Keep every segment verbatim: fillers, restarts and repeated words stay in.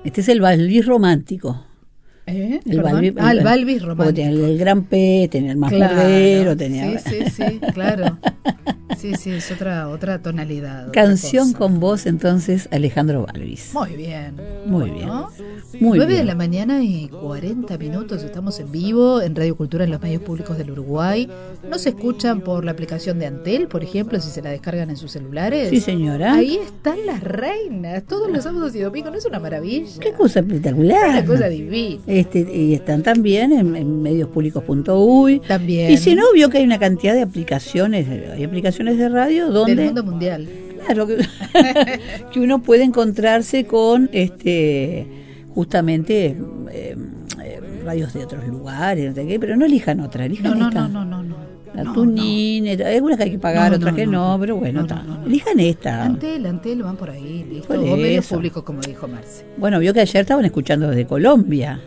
Este es el Balbis romántico. ¿Eh? El Perdón. Balbis, Ah, el el- Balbis porque romántico. tenía el, el gran P, tenía el más Claro. cordero, tenía... Sí, sí, sí, claro. Sí, sí, es otra otra tonalidad. otra Canción cosa. con voz, entonces, Alejandro Balbis. Muy bien. Muy bien. ¿No? Muy nueve de bien. la mañana y cuarenta minutos, estamos en vivo en Radio Cultura en los medios públicos del Uruguay. Nos escuchan por la aplicación de Antel, por ejemplo, si se la descargan en sus celulares. Sí, señora. Ahí están las reinas, todos los sábados y domingos, ¿no es una maravilla? Qué cosa espectacular. Una cosa divina. Este, y están también en, en medios públicos punto uy. También. Y si no, vio que hay una cantidad de aplicaciones, hay aplicaciones de radio donde... Del mundo mundial. Claro, que, que uno puede encontrarse con este justamente eh, eh, radios de otros lugares, no sé qué, pero no elijan otra, elijan No, no, esta. no, no, no, no. La No, Tunin, eh, hay algunas que hay que pagar, No, otras no, que no, no. pero bueno, No, ta, no, no, no. elijan esta. Antel, Antel, van por ahí, listo. Por O medios eso. públicos, como dijo Marce. Bueno, vio que ayer estaban escuchando desde Colombia.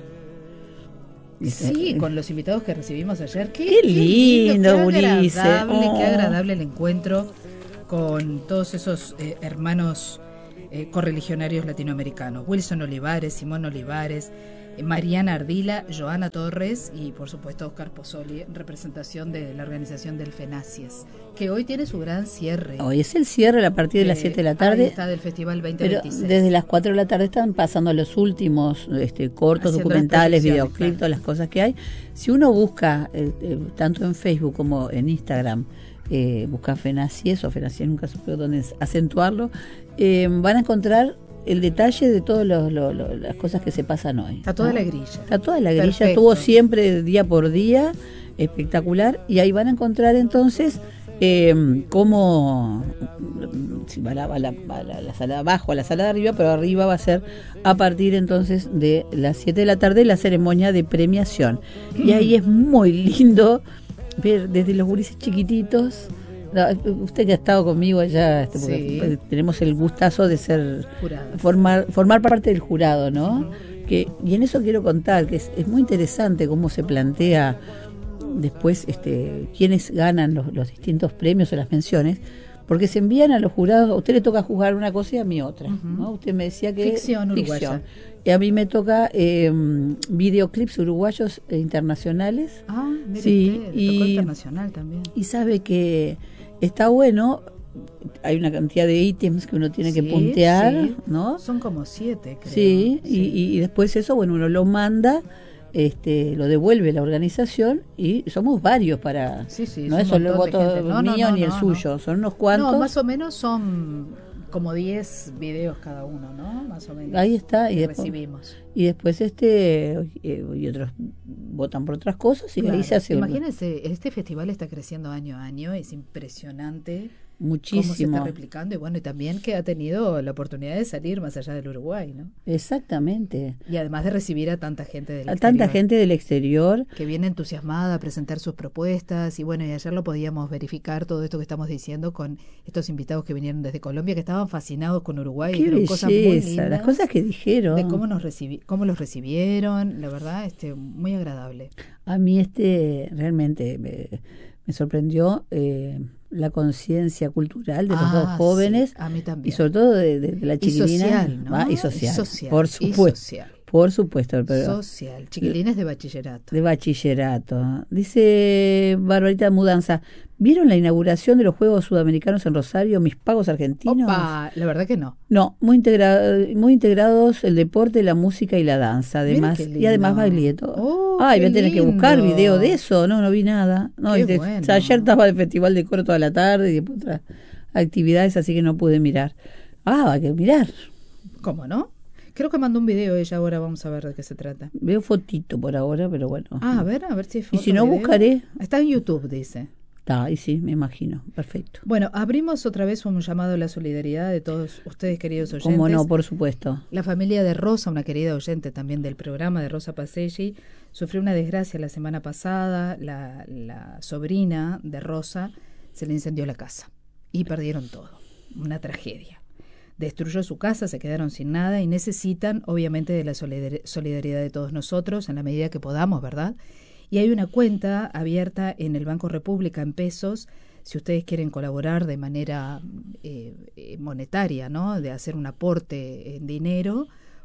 Sí, con los invitados que recibimos ayer. Qué, Qué lindo, qué Ulises. agradable, Oh. qué agradable el encuentro con todos esos eh, hermanos eh, correligionarios latinoamericanos. Wilson Olivares, Simón Olivares, eh, Mariana Ardila, Joana Torres y por supuesto Oscar Pozzoli, en representación de la organización del FENACIES, que hoy tiene su gran cierre. Hoy es el cierre a partir de las Eh, siete de la ahí tarde. está del Festival veinte Pero veintiséis. desde las cuatro de la tarde están pasando los últimos este, cortos, Haciendo documentales, las proyecciones, videoclips, claro. todas las cosas que hay. Si uno busca, eh, eh, tanto en Facebook como en Instagram, eh, busca Fenacies o Fenacies, nunca supe dónde acentuarlo, eh, van a encontrar el detalle de todas las cosas que se pasan hoy. Está toda ¿no? la grilla. Está toda la grilla, Perfecto. estuvo siempre día por día, espectacular, y ahí van a encontrar entonces eh, cómo, si va, la, va, la, va la, la sala de abajo, a la sala de arriba, pero arriba va a ser a partir entonces de las siete de la tarde la ceremonia de premiación. Y ahí es muy lindo ver desde los gurises chiquititos. No, usted que ha estado conmigo allá, este, porque Sí. tenemos el gustazo de ser Juradas. formar formar parte del jurado, ¿no? Ujú. Que y en eso quiero contar que es, es muy interesante cómo se plantea después este quiénes ganan los, los distintos premios o las menciones, porque se envían a los jurados. A usted le toca juzgar una cosa y a mí otra, Ujú. ¿no? Usted me decía que Ficción uruguaya. y a mí me toca eh, videoclips uruguayos e internacionales. Ah, mire Sí, usted, le y- tocó internacional también. Y sabe que está bueno, hay una cantidad de ítems que uno tiene que Sí, puntear, sí. ¿no? Son como siete, creo. Sí, y, y después eso, bueno, uno lo manda, este, lo devuelve la organización y somos varios para... Sí, sí, no es es un solo el montón de voto gente. No, no, mío no, ni el no, suyo, son unos cuantos. No, más o menos son como diez videos cada uno, ¿no? Más o menos. Ahí está, y que después, recibimos. y después este eh, y otros votan por otras cosas y Claro. ahí se hace Imagínense, este festival está creciendo año a año, es impresionante cómo se muchísimo. está replicando y bueno, y también que ha tenido la oportunidad de salir más allá del Uruguay, ¿no? Exactamente. Y además de recibir a tanta gente del A exterior. tanta gente del exterior. Que viene entusiasmada a presentar sus propuestas y bueno, y ayer lo podíamos verificar todo esto que estamos diciendo con estos invitados que vinieron desde Colombia, que estaban fascinados con Uruguay, Qué dijeron cosas muy belleza, lindas las cosas que dijeron. de cómo nos recibi cómo los recibieron, la verdad, este muy agradable. A mí este realmente me, me sorprendió eh, la conciencia cultural de los Ah, dos jóvenes sí, a mí también. y sobre todo de, de- de la Y chiquilina. social, ¿no? ¿va? Y Y social, social, por y supuesto, social. por supuesto, pero Social, chiquilines de bachillerato. de bachillerato. Dice Barbarita Mudanza, ¿vieron la inauguración de los Juegos Sudamericanos en Rosario, mis pagos argentinos? Opa, la verdad que no. No, muy integra muy integrados el deporte, la música y la danza, además, Mira qué y además lindo. bailieto. Oh, Ay, qué voy a tener que buscar lindo. video de eso, no, no vi nada. No, Qué y de- bueno. o sea, ayer estaba de festival de coro toda la tarde y después otras actividades, así que no pude mirar. Ah, hay que mirar. ¿Cómo no? Creo que mandó un video ella, ahora vamos a ver de qué se trata. Veo fotito por ahora, pero bueno. Ah, a ver, a ver si hay Y foto, si no, video. buscaré. Está en YouTube, dice. Está, y sí, me imagino. Perfecto. Bueno, abrimos otra vez un llamado a la solidaridad de todos ustedes, queridos oyentes. Cómo no, por supuesto. La familia de Rosa, una querida oyente también del programa de Rosa Paselli, sufrió una desgracia la semana pasada. La, la sobrina de Rosa se le incendió la casa y perdieron todo. Una tragedia. Destruyó su casa, se quedaron sin nada y necesitan, obviamente, de la solidar- solidaridad de todos nosotros en la medida que podamos, ¿verdad? Y hay una cuenta abierta en el Banco República en pesos, si ustedes quieren colaborar de manera eh, eh, monetaria, ¿no? De hacer un aporte en dinero,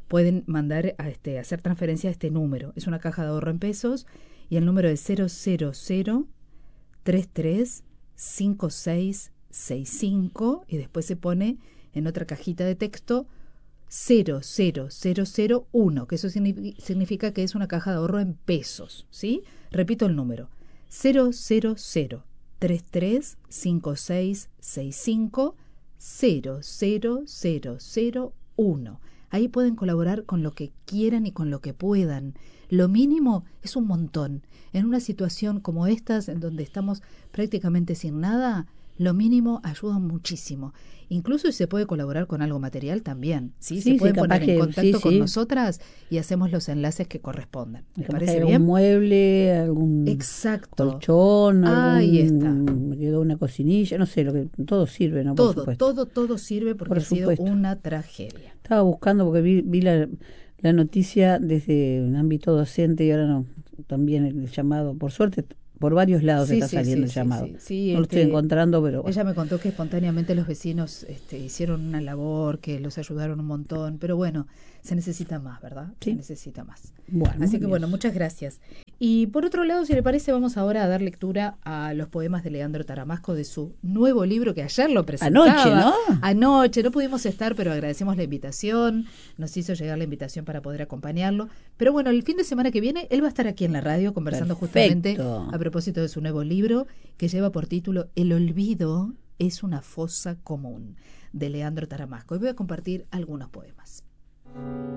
pueden mandar a este, hacer transferencia a este número. Es una caja de ahorro en pesos y el número es cero cero cero tres tres cinco seis seis cinco y después se pone en otra cajita de texto cero cero cero cero uno, que eso significa que es una caja de ahorro en pesos, ¿sí? Repito el número, cero cero cero tres tres cinco seis seis cinco cero cero cero cero uno. Ahí pueden colaborar con lo que quieran y con lo que puedan. Lo mínimo es un montón. En una situación como esta, en donde estamos prácticamente sin nada, lo mínimo ayuda muchísimo. Incluso si se puede colaborar con algo material también, ¿sí? Sí, se pueden sí, poner que, en contacto sí, con sí. nosotras y hacemos los enlaces que correspondan. ¿Me Capaz parece que bien? algún mueble, algún Exacto. colchón, Ahí algún, está. me quedó una cocinilla, no sé, lo que todo sirve, ¿no? Por Todo, supuesto. todo, todo sirve porque Por ha sido supuesto. una tragedia. Estaba buscando porque vi, vi la, la noticia desde un ámbito docente y ahora no, también el llamado, por suerte, por varios lados Sí, está sí, saliendo sí, el llamado. sí, sí, no lo este, estoy encontrando, pero bueno. Ella me contó que espontáneamente los vecinos este, hicieron una labor, que los ayudaron un montón, pero bueno, se necesita más, ¿verdad? Sí. Se necesita más. Bueno, Así que bien. bueno, muchas gracias. Y por otro lado, si le parece, vamos ahora a dar lectura a los poemas de Leandro Taramasco de su nuevo libro que ayer lo presentaba. Anoche, ¿no? Anoche, no pudimos estar, pero agradecemos la invitación, nos hizo llegar la invitación para poder acompañarlo. Pero bueno, el fin de semana que viene, él va a estar aquí en la radio conversando Perfecto. justamente a propósito de su nuevo libro, que lleva por título El olvido es una fosa común, de Leandro Taramasco. Y voy a compartir algunos poemas.